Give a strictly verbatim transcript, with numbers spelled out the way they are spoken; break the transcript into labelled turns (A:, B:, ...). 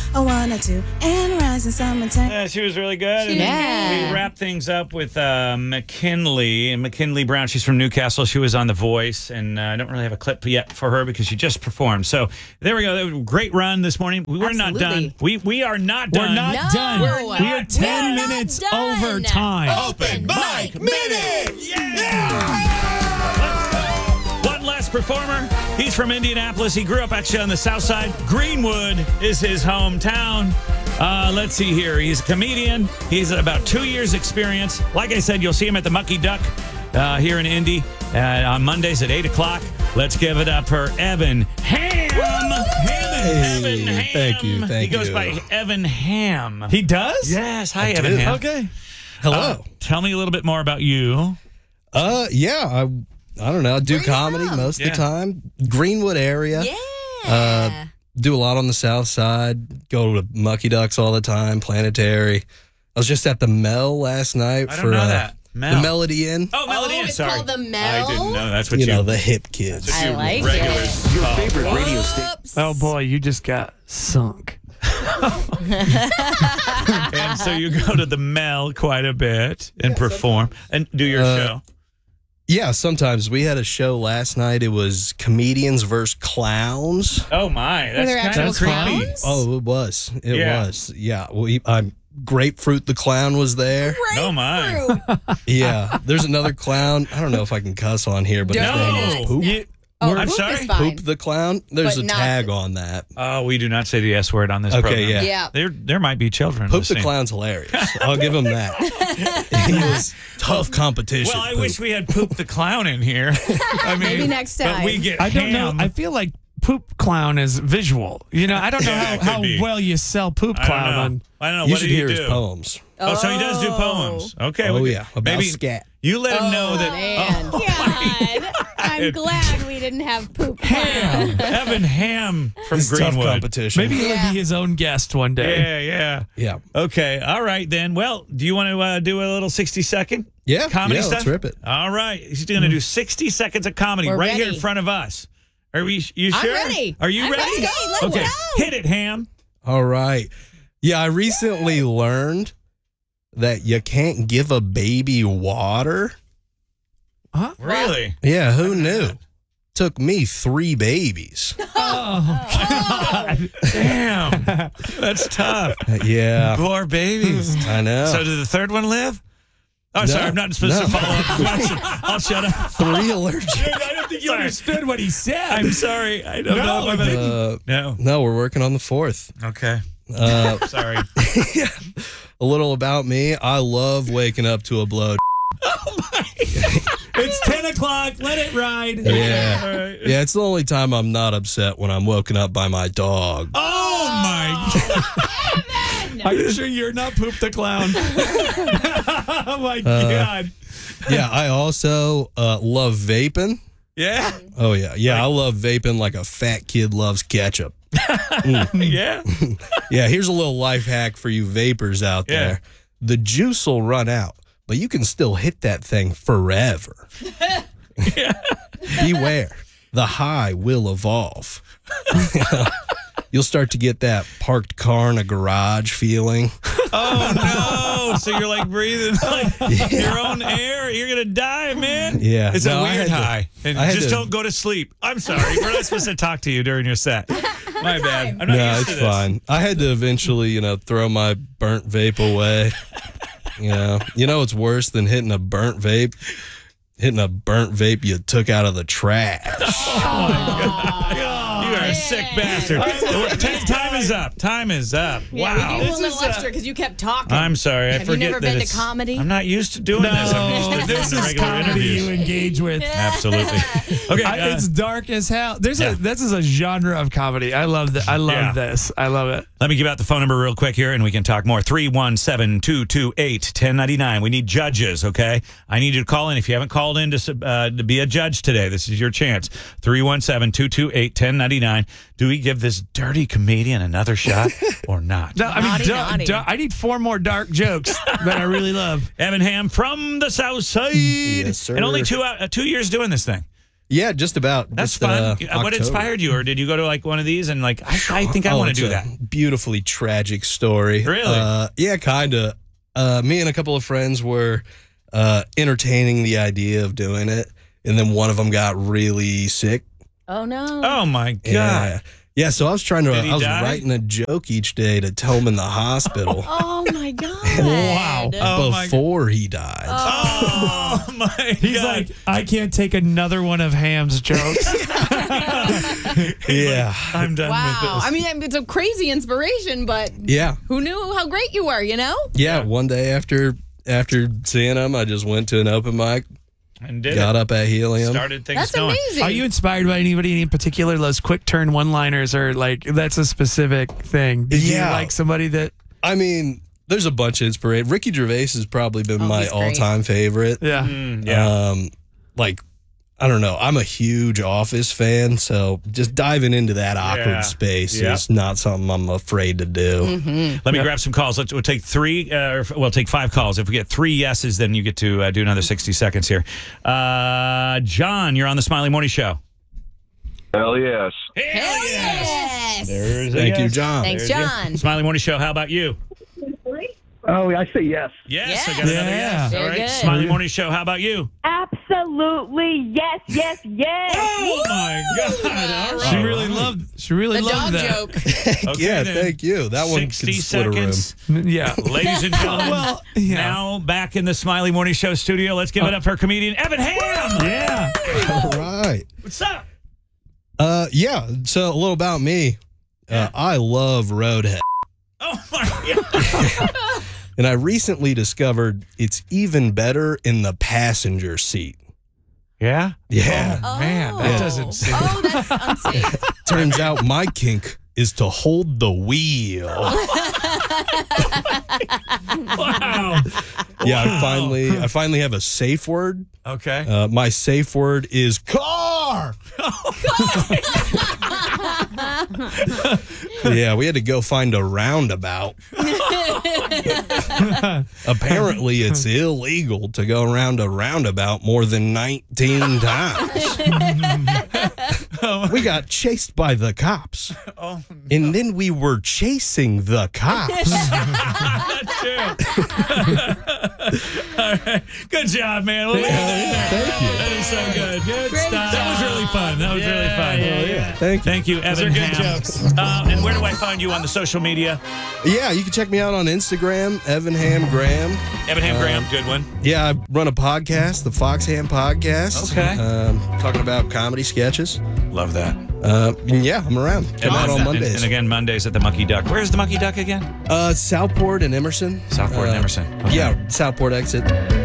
A: a one or two, and rising summertime.
B: Yeah, she was really good.
C: She
B: And
C: was
B: then
C: good.
B: we wrapped things up with uh, McKinley. And McKinley Brown, she's from Newcastle. She was on The Voice. And uh, I don't really have a clip yet for her because she just performed. So there we go. That was a great run this morning. We were not
C: Absolutely.
B: done. We we are not done.
D: We're not
C: No,
D: done.
C: we're
D: we
C: not
D: are ten
C: done.
D: minutes
C: We're not
D: over
C: done.
D: time.
C: Open
B: mic
C: minutes.
B: One last performer. He's from Indianapolis. He grew up actually on the south side. Greenwood is his hometown. Uh, let's see here. He's a comedian. He's about two years experience. Like I said, you'll see him at the Mucky Duck uh, here in Indy uh, on Mondays at eight o'clock. Let's give it up for Evan Ham. Evan Ham.
E: Thank you, thank
B: He goes
E: you.
B: by Evan Ham.
D: He does?
B: Yes. Hi,
E: I
B: Evan
E: do.
B: Ham.
D: Okay.
E: Hello.
B: Uh, tell me a little bit more about you.
E: Uh, yeah, I I don't know. I do
C: Where you
E: comedy
C: from?
E: most
B: Yeah.
E: of the time. Greenwood area.
C: Yeah.
E: Uh, do a lot on the south side. Go to Mucky Ducks all the time. Planetary. I was just at the Mel last night
B: I don't
E: for
B: know
E: uh,
B: that. Mel.
E: the Melody Inn.
B: Oh, Melody.
C: Oh,
B: Inn,
C: it's
B: sorry.
C: called the Mel?
B: I didn't know. That's what
E: you
B: you,
E: know, the hip kids.
B: that's what
C: I
B: you
C: like
B: regular
C: it.
B: Your
F: favorite radio station.
C: Oops.
D: Oh, boy, you just got sunk.
B: And so you go to the Mel quite a bit and perform and do your
E: Uh,
B: show.
E: Yeah, sometimes we had a show last night. It was comedians versus clowns.
B: Oh my,
C: Were there
B: that's kind
C: actual
B: of creepy.
C: clowns?
E: Oh, it was. It
B: Yeah.
E: was. Yeah. We, I'm Grapefruit the clown was there.
B: Oh my.
C: Grapefruit.
E: Yeah. There's another clown. I don't know if I can cuss on here, but his
C: Don't.
E: name is Poop.
D: You-
C: Oh,
B: I'm
C: poop
B: sorry?
C: is fine.
E: Poop the clown. There's
C: But
E: a
C: not-
E: tag on that.
B: Oh, we do not say the S word on this
E: Okay,
B: program.
E: yeah.
C: Yeah.
B: There, there might be children
E: Poop the
B: listening.
E: clown's hilarious. I'll give him that. He was tough competition.
B: Well, I
E: Poop.
B: wish we had Poop the Clown in here. I mean,
C: Maybe next
B: But
C: time.
B: we get
D: I don't know.
B: Ham.
D: I feel like poop clown is visual. You know, I don't know
B: Yeah,
D: how,
B: it could
D: how
B: be.
D: well you sell poop
B: I don't
D: clown
B: know.
D: on.
B: I don't know.
E: You
B: what
E: should
B: did
E: hear
B: he
E: his
B: do?
E: poems.
B: Oh, so he does do
C: Oh.
B: poems. Okay.
E: Oh,
B: we-
E: yeah. About
B: maybe
E: scat.
B: you let him
C: Oh,
B: know that.
C: man.
G: God, I'm glad we didn't have poop.
B: Ham, Evan Ham from
E: It's tough
B: Greenwood.
E: competition.
D: Maybe he'll
C: Yeah.
D: be his own guest one day.
B: Yeah, yeah.
E: Yeah.
B: Okay. All right, then. Well, do you want to uh, do a little sixty second
E: Yeah.
B: comedy
E: yeah,
B: stuff?
E: let's rip it.
B: All right. He's going to do sixty seconds of comedy
C: We're
B: right here
C: ready.
B: in front of us. Are we? You
C: I'm
B: sure?
C: ready.
B: Are you
C: I'm
B: ready?
C: ready. Let's
B: okay.
C: go.
B: Hit it, Ham.
E: All right. Yeah, I recently learned that you can't give a baby water.
D: Huh?
B: Really?
E: Yeah, who knew? Took me three babies.
D: Oh,
B: Damn. That's tough.
E: Yeah,
B: Poor babies.
E: I know.
B: So did the third one live? Oh, sorry. I'm not supposed
E: no.
B: to follow up the question. I'll shut up.
E: Three allergic.
B: I don't think
D: you understood what he said.
B: I'm sorry. I don't
D: No,
B: know.
D: I
B: If I'm
D: didn't.
E: Uh,
B: no.
E: no, we're working on the fourth.
B: Okay.
E: Uh,
B: Sorry.
E: a little about me. I love waking up to a blow.
D: It's ten o'clock. Let it ride.
E: Yeah.
B: All right.
E: Yeah, it's the only time I'm not upset when I'm woken up by my dog.
B: Oh, my God.
D: Are you sure you're not Poop the Clown? Oh, my
E: Uh,
D: God.
E: Yeah, I also uh, love vaping.
B: Yeah.
E: Oh, yeah. Yeah, I love vaping like a fat kid loves ketchup.
B: Yeah.
E: Yeah, here's a little life hack for you vapors out
B: Yeah.
E: there. The juice will run out, but you can still hit that thing forever. Beware. The high will evolve. You'll start to get that parked car in a garage feeling.
B: Oh, no. So you're like breathing like your own air. You're going to die, man.
E: Yeah.
B: It's
E: No,
B: a
E: I
B: weird
E: had to-
B: high. And
E: I had
B: just
E: to-
B: don't go to sleep. I'm sorry. We're not supposed to talk to you during your set. My bad. I'm not
E: No,
B: used
E: it's
B: to this.
E: fine. I had to eventually, you know, throw my burnt vape away. You know, you know what's worse than hitting a burnt vape? Hitting a burnt vape you took out of the trash.
B: You are a sick bastard. Time time is up. Time is up.
C: Yeah,
B: Wow.
C: we gave you a little extra because you kept talking.
B: I'm sorry. I
C: Have you
B: forget
C: never
B: that
C: been to
B: it's-
C: comedy?
B: I'm not used to doing this. I'm used to
D: No,
B: doing
D: this
B: the
D: is
B: regular
D: comedy
B: interviews.
D: you engage with.
B: Absolutely. Okay.
D: I,
B: uh,
D: it's dark as hell. There's
B: yeah.
D: a this is a genre of comedy. I love that. I love
B: Yeah.
D: this. I love it.
B: let me give out the phone number real quick here, and we can talk more. three one seven, two two eight, one zero nine nine. We need judges, okay? I need you to call in. If you haven't called in to, sub- uh, to be a judge today, this is your chance. three one seven, two two eight, one zero nine nine. Do we give this dirty comedian another shot or not?
D: No, I mean,
C: Naughty,
D: du-
C: naughty.
D: du- I need four more dark jokes that I really love.
B: Evan Ham from the South Side.
E: Yes, sir.
B: And only two, uh, two years doing this thing.
E: Yeah, just about.
B: That's
E: just,
B: fun.
E: uh,
B: what
E: October.
B: inspired you, or did you go to like one of these and like I, I think I
E: Oh,
B: want to
E: it's
B: do
E: a
B: that?
E: Beautifully tragic story.
B: Really?
E: Uh, yeah, kind of. Uh, me and a couple of friends were uh, entertaining the idea of doing it, and then one of them got really sick.
G: Oh no.
B: Oh my god!
E: Yeah, yeah. So I was trying to.
B: Did he
E: I was
B: die?
E: writing a joke each day to tell him in the hospital
G: Oh my god.
D: Wow.
B: Oh, my
E: before he died.
B: Oh my
D: He's
B: god!
D: like, I can't take another one of Ham's jokes.
E: Yeah,
B: I'm done
C: Wow.
B: with this.
C: I mean, it's a crazy inspiration, but
E: yeah,
C: who knew how great you were, you know?
E: yeah. One day after after seeing him, I just went to an open mic,
B: and did
E: got
B: it.
E: up at Helium.
B: Started things
C: That's
B: going.
C: amazing.
D: Are you inspired by anybody in particular? Those quick turn one liners or like that's a specific thing. Did
E: Yeah.
D: you like somebody that?
E: I mean, there's a bunch of inspiration. Ricky Gervais has probably been
C: Oh,
E: my
C: he's great.
E: all-time favorite.
D: Yeah.
B: Mm, yeah.
E: Um, like, I don't know. I'm a huge Office fan, so just diving into that awkward
B: Yeah.
E: space
B: Yep.
E: is not something I'm afraid to do.
C: Mm-hmm.
B: Let me
D: Yeah.
B: grab some calls. Let's we'll take three. Uh, we'll take five calls. If we get three yeses, then you get to uh, do another sixty seconds here. Uh, John, you're on the Smiley Morning Show.
F: Hell yes.
B: Hell
C: Yes.
B: There's a
E: Thank you,
B: yes.
E: John.
C: Thanks,
B: There's your-
C: John.
B: Smiley Morning Show. How about you?
F: Oh, I say yes.
B: Yes, I
C: Yes.
B: got another
D: Yeah.
B: yes.
C: Very
B: All right.
C: good.
B: Smiley Morning Show. How about you?
H: Absolutely, yes, yes, yes.
B: Oh my God! All right.
D: She really loved. She really
C: The
D: loved
C: dog
D: that.
C: joke.
B: Okay,
E: yeah,
B: then.
E: thank you. That one could
B: sixty
E: split a room.
B: seconds.
D: Yeah.
B: Ladies and gentlemen,
D: Well, yeah.
B: now back in the Smiley Morning Show studio. Let's give it up for comedian Evan Ham.
D: Yeah.
E: All right.
B: What's up?
E: Uh, yeah. So a little about me. Uh, I love Roadhead,
B: Oh my God!
E: and I recently discovered it's even better in the passenger seat.
B: Yeah.
E: Yeah.
D: Man, that
C: Oh.
D: doesn't seem.
C: Oh, that's unsafe.
E: Turns out my kink is to hold the wheel.
B: Wow.
E: Yeah,
B: Wow.
E: I finally I finally have a safe word.
B: Okay.
E: Uh, my safe word is car. Yeah, we had to go find a roundabout. Apparently, it's illegal to go around a roundabout more than nineteen times. We got chased by the cops.
B: Oh,
E: And then we were chasing the cops.
B: that's true. All right. Good job, man. Well,
E: Thank you.
B: That is so good. Good
C: Great
B: stuff. That was really fun. That was really fun.
D: yeah, yeah.
E: Thank you.
B: Thank you, Evan.
D: are good
B: Ham.
D: jokes.
B: Uh, and where do I find you on the social media?
E: Yeah, you can check me out on Instagram, Evan Ham Graham.
B: Evan Ham Graham, good one.
E: Yeah, I run a podcast, the Fox Ham Podcast.
B: Okay.
E: Um, talking about comedy sketches.
B: Love that.
E: Uh, and yeah, I'm around. Come out on
B: And-
E: Mondays.
B: And, again, Mondays at the Monkey Duck. Where's the Monkey Duck again?
E: Uh, Southport and Emerson.
B: Southport and
E: Uh,
B: Emerson. Okay.
E: Yeah, Southport exit.